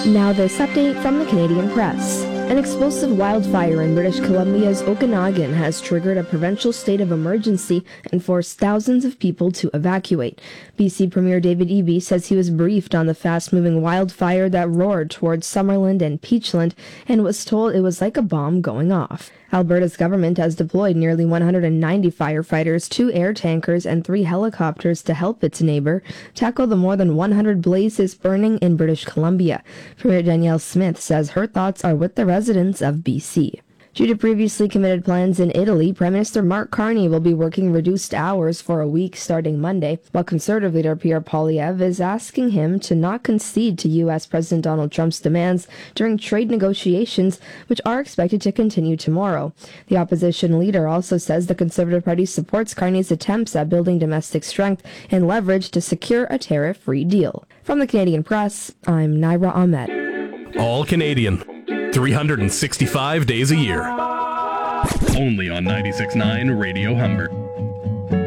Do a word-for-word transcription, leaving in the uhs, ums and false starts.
Now this update from the Canadian Press. An explosive wildfire in British Columbia's Okanagan has triggered a provincial state of emergency and forced thousands of people to evacuate. B C Premier David Eby says he was briefed on the fast-moving wildfire that roared towards Summerland and Peachland and was told it was like a bomb going off. Alberta's government has deployed nearly one hundred ninety firefighters, two air tankers, and three helicopters to help its neighbor tackle the more than one hundred blazes burning in British Columbia. Premier Danielle Smith says her thoughts are with the residents of B C. Due to previously committed plans in Italy, Prime Minister Mark Carney will be working reduced hours for a week starting Monday, while Conservative leader Pierre Poilievre is asking him to not concede to U S President Donald Trump's demands during trade negotiations, which are expected to continue tomorrow. The opposition leader also says the Conservative Party supports Carney's attempts at building domestic strength and leverage to secure a tariff-free deal. From the Canadian Press, I'm Naira Ahmed. All Canadian. three hundred sixty-five days a year. Only on ninety-six point nine Radio Humber.